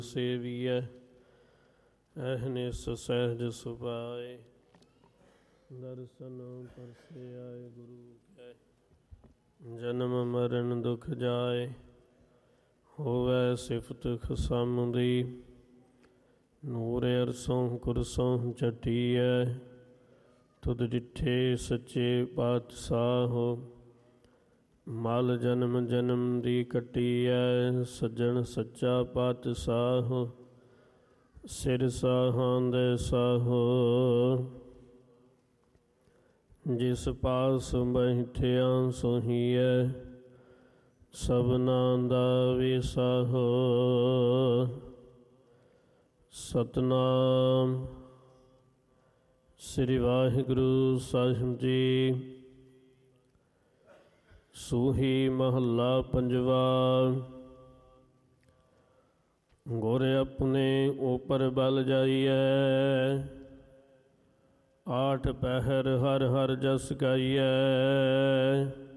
ਸੇਵੀਐ ਅਹਨਿਸ ਸਹਿਜ ਸੁਭਾਏ। ਦਰਸ਼ਨ ਪਰਸੇ ਆਏ ਗੁਰੂ ਕੈ, ਜਨਮ ਮਰਨ ਦੁਖ ਜਾਏ। ਹੋਵੈ ਸਿਫਤ ਖਸਮ ਦੀ, ਨੂਰ ਅਰਸੋਂ ਕੁਰਸੋਂ ਚਟੀਐ। ਤੁਧ ਡਿਠੇ ਸੱਚੇ ਪਾਤਸ਼ਾਹੋ, ਮਲ ਜਨਮ ਜਨਮ ਦੀ ਕੱਟੀਐ। ਸੱਜਣ ਸੱਚਾ ਪਾਤਸ਼ਾਹੋ, ਸਿਰ ਸਾਹਾਂ ਦੇ ਸਾਹੋ। ਜਿਸ ਪਾਸ ਬੈਠਿਆ ਸੋਹੀਐ, ਸਭਨਾਂ ਦਾ ਵਿਸਾਹੋ। ਸਤਿਨਾਮ ਸ੍ਰੀ ਵਾਹਿਗੁਰੂ ਸਾਹਿਬ ਜੀ। ਸੂਹੀ ਮਹੱਲਾ ਪੰਜਵਾ। ਗੁਰ ਆਪਣੇ ਉਪਰ ਬਲ ਜਾਈਐ, ਆਠ ਪਹਿਰ ਹਰ ਹਰ ਜਸ ਗਾਈਐ।